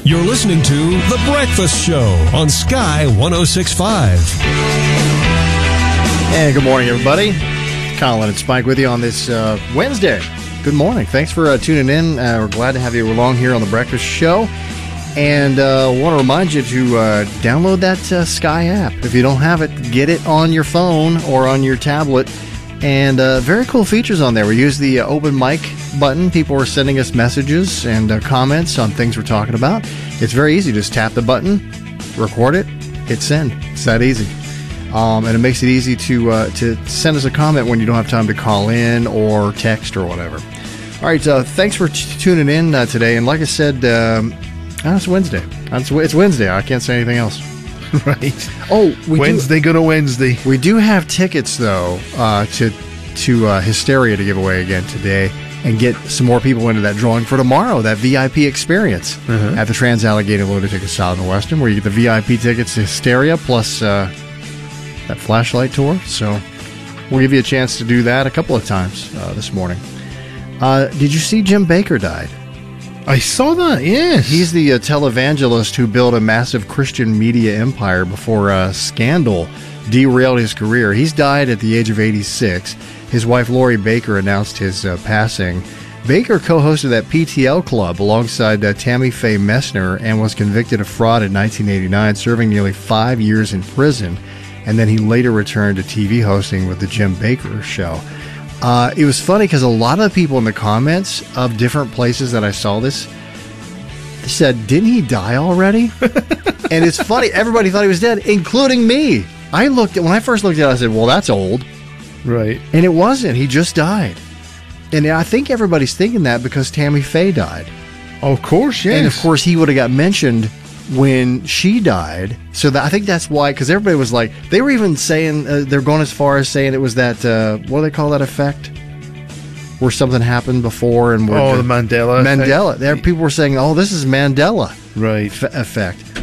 You're listening to The Breakfast Show on Sky 106.5. And good morning, everybody. Colin and Spike with you on this Wednesday. Good morning. Thanks for tuning in. We're glad to have you along here on The Breakfast Show. And want to remind you to download that Sky app. If you don't have it, get it on your phone or on your tablet. And very cool features on there. We use the open mic button. People are sending us messages and comments on things we're talking about. It's very easy. Just tap the button, record it, hit send. It's that easy. And it makes it easy to send us a comment when you don't have time to call in or text or whatever. All right, thanks for tuning in today. And like I said, it's Wednesday. It's Wednesday. I can't say anything else. Right. Oh, Go to Wednesday. We do have tickets though to Hysteria to give away again today, and get some more people into that drawing for tomorrow. That VIP experience at the Trans-Allegheny Lunatic Asylum in Weston, where you get the VIP tickets to Hysteria plus that flashlight tour. So we'll give you a chance to do that a couple of times this morning. Did you see Jim Bakker died? I saw that, yes. He's the televangelist who built a massive Christian media empire before scandal derailed his career. He's died at the age of 86. His wife, Lori Bakker, announced his passing. Bakker co-hosted that PTL Club alongside Tammy Faye Messner and was convicted of fraud in 1989, serving nearly 5 years in prison. And then he later returned to TV hosting with the Jim Bakker Show. It was funny because a lot of the people in the comments of different places that I saw this said, didn't he die already? And it's funny, everybody thought he was dead, including me. When I first looked at it, I said, well, that's old. Right. And it wasn't. He just died. And I think everybody's thinking that because Tammy Faye died. Oh, of course, yes. And of course, he would have got mentioned when she died. So I think that's why, because everybody was like, they were even saying, they're going as far as saying it was that, what do they call that effect? Where something happened before and the Mandela effect. Mandela. There, people were saying, oh, this is Mandela right effect.